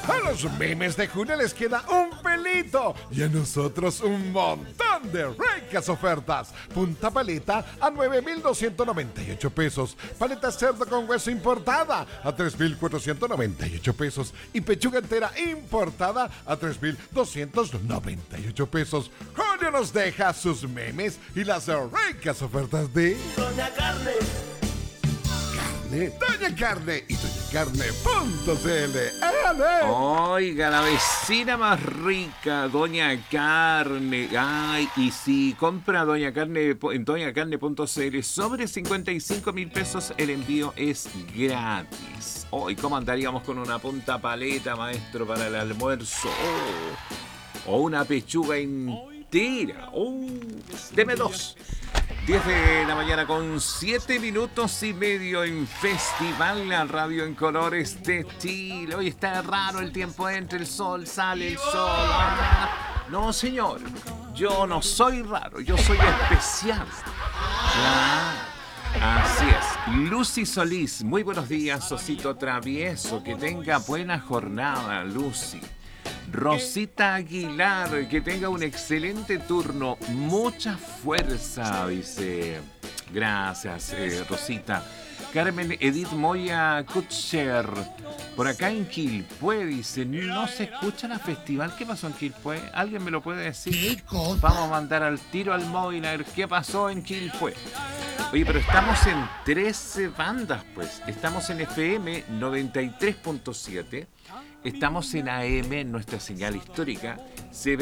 A los memes de junio les queda un pelito y a nosotros un montón de ricas ofertas. Punta paleta a 9,298 pesos. Paleta cerdo con hueso importada a 3,498 pesos. Y pechuga entera importada a 3,298 pesos. Julio nos deja sus memes y las ricas ofertas de Doña Carne. Doña Carne y doñacarne.cl. ¡Ale! Oiga, la vecina más rica, Doña Carne. Ay, y si compra Doña Carne en doñacarne.cl sobre 55,000 pesos, el envío es gratis. Hoy, ¿cómo andaríamos con una punta paleta, maestro, para el almuerzo? O una pechuga entera. Deme dos. 10 de la mañana con 7 minutos y medio en Festival La Radio en Colores de Chile. Hoy está raro el tiempo, entra el sol, sale el sol. No, señor, yo no soy raro, yo soy especial. Así es. Lucy Solís, muy buenos días, Osito Travieso. Que tenga buena jornada, Lucy. Rosita Aguilar, que tenga un excelente turno. Mucha fuerza, dice. Gracias, Rosita. Carmen Edith Moya Kutcher, por acá en Quilpué, dice, no se escucha la festival. ¿Qué pasó en Quilpué? ¿Alguien me lo puede decir? Vamos a mandar al tiro al móvil a ver qué pasó en Quilpué. Oye, pero estamos en 13 bandas, pues. Estamos en FM 93.7. Estamos en AM, en nuestra señal histórica.